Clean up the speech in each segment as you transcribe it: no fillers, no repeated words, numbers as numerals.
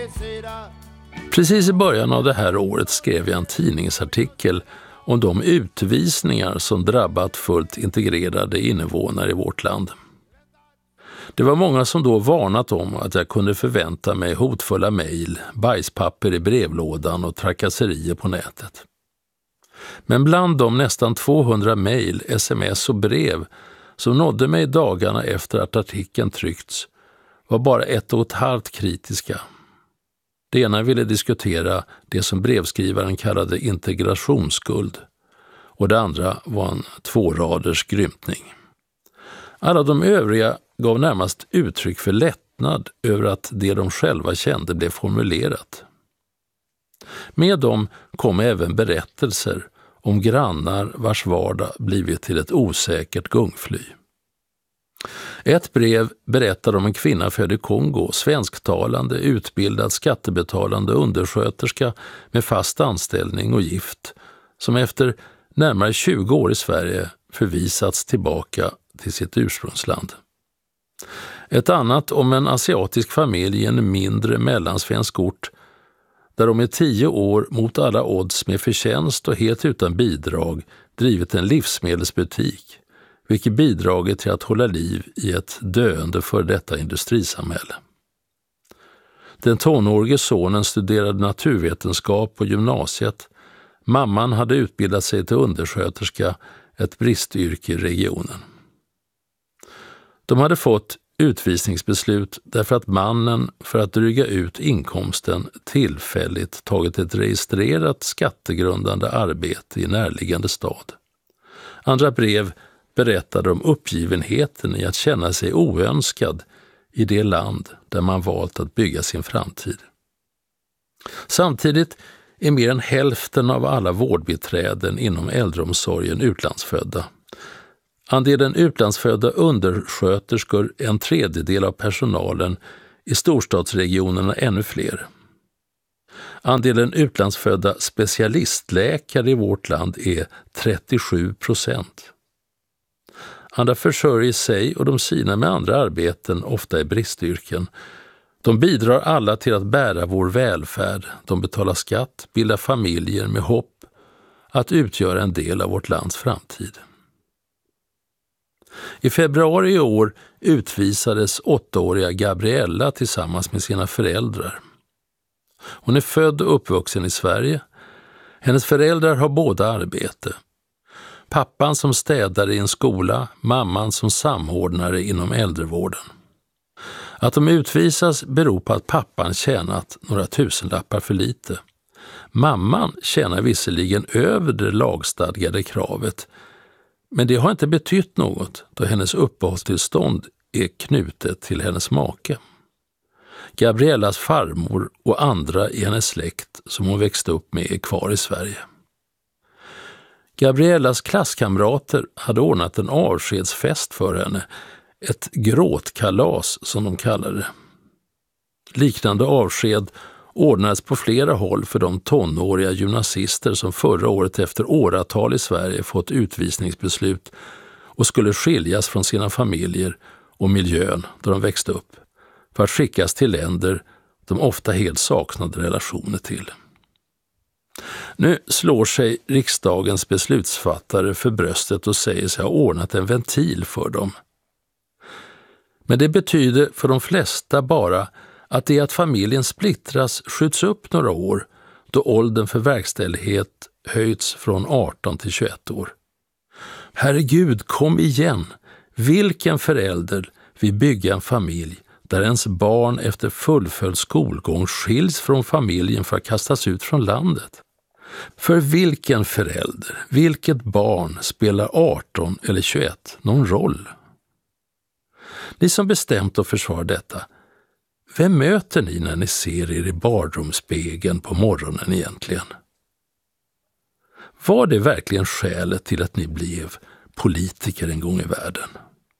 Precis i början av det här året skrev jag en tidningsartikel om de utvisningar som drabbat fullt integrerade invånare i vårt land. Det var många som då varnat om att jag kunde förvänta mig hotfulla mejl, bajspapper i brevlådan och trakasserier på nätet. Men bland de nästan 200 mejl, sms och brev som nådde mig dagarna efter att artikeln tryckts var bara 1,5 kritiska. Det ena ville diskutera det som brevskrivaren kallade integrationsskuld och det andra var en 2-raders grymtning. Alla de övriga gav närmast uttryck för lättnad över att det de själva kände blev formulerat. Med dem kom även berättelser om grannar vars vardag blivit till ett osäkert gungfly. Ett brev berättar om en kvinna född i Kongo, svensktalande, utbildad, skattebetalande undersköterska med fast anställning och gift, som efter närmare 20 år i Sverige förvisats tillbaka till sitt ursprungsland. Ett annat om en asiatisk familj i en mindre mellansvensk ort där de i 10 år mot alla odds med förtjänst och helt utan bidrag drivit en livsmedelsbutik, vilket bidragit till att hålla liv i ett döende för detta industrisamhälle. Den tonårige sonen studerade naturvetenskap på gymnasiet. Mamman hade utbildat sig till undersköterska, ett bristyrke i regionen. De hade fått utvisningsbeslut därför att mannen för att dryga ut inkomsten tillfälligt tagit ett registrerat skattegrundande arbete i närliggande stad. Andra brev berättade om uppgivenheten i att känna sig oönskad i det land där man valt att bygga sin framtid. Samtidigt är mer än hälften av alla vårdbiträden inom äldreomsorgen utlandsfödda. Andelen utlandsfödda undersköterskor, 1/3 av personalen, i storstadsregionerna ännu fler. Andelen utlandsfödda specialistläkare i vårt land är 37%. Andra försörjer sig och de sina med andra arbeten, ofta i bristyrken. De bidrar alla till att bära vår välfärd. De betalar skatt, bildar familjer med hopp att utgöra en del av vårt lands framtid. I februari i år utvisades 8-åriga Gabriella tillsammans med sina föräldrar. Hon är född och uppvuxen i Sverige. Hennes föräldrar har båda arbete. Pappan som städare i en skola, mamman som samordnare inom äldrevården. Att de utvisas beror på att pappan tjänat några tusenlappar för lite. Mamman tjänar visserligen över det lagstadgade kravet, men det har inte betytt något då hennes uppehållstillstånd är knutet till hennes make. Gabriellas farmor och andra i hennes släkt som hon växte upp med är kvar i Sverige. Gabriellas klasskamrater hade ordnat en avskedsfest för henne, ett gråtkalas som de kallade det. Liknande avsked ordnades på flera håll för de tonåriga gymnasister som förra året efter åratal i Sverige fått utvisningsbeslut och skulle skiljas från sina familjer och miljön där de växte upp för att skickas till länder de ofta helt saknade relationer till. Nu slår sig riksdagens beslutsfattare för bröstet och säger sig ha ordnat en ventil för dem. Men det betyder för de flesta bara att det att familjen splittras skjuts upp några år då åldern för verkställighet höjts från 18 till 21 år. Herregud, kom igen! Vilken förälder vill bygga en familj där ens barn efter fullföljd skolgång skiljs från familjen för att kastas ut från landet? För vilken förälder, vilket barn spelar 18 eller 21 någon roll? Ni som bestämt och försvarar detta, vem möter ni när ni ser er i badrumsspegeln på morgonen egentligen? Var det verkligen skälet till att ni blev politiker en gång i världen?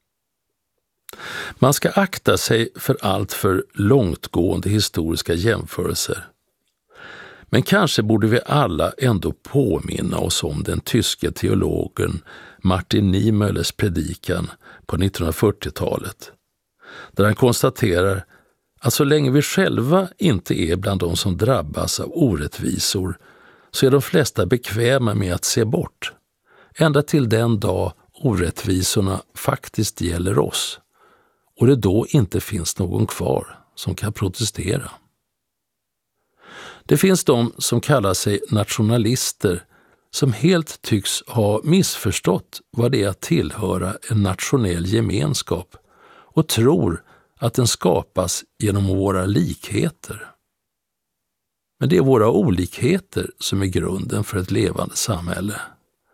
Man ska akta sig för allt för långtgående historiska jämförelser. Men kanske borde vi alla ändå påminna oss om den tyske teologen Martin Niemöllers predikan på 1940-talet, där han konstaterar att så länge vi själva inte är bland de som drabbas av orättvisor så är de flesta bekväma med att se bort, ända till den dag orättvisorna faktiskt gäller oss och det då inte finns någon kvar som kan protestera. Det finns de som kallar sig nationalister som helt tycks ha missförstått vad det är att tillhöra en nationell gemenskap och tror att den skapas genom våra likheter. Men det är våra olikheter som är grunden för ett levande samhälle.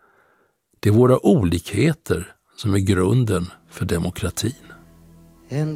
Det är våra olikheter som är grunden för demokratin.